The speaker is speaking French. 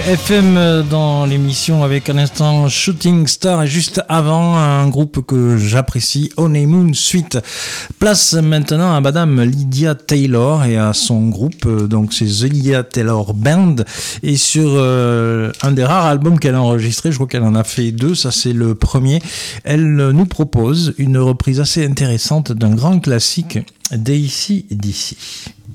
FM dans l'émission avec à l'instant Shooting Star et juste avant un groupe que j'apprécie, Honeymoon Suite. Place maintenant à Madame Lydia Taylor et à son groupe, donc c'est The Lydia Taylor Band, et sur un des rares albums qu'elle a enregistré, je crois qu'elle en a fait 2, ça c'est le premier, elle nous propose une reprise assez intéressante d'un grand classique, d'AC/DC.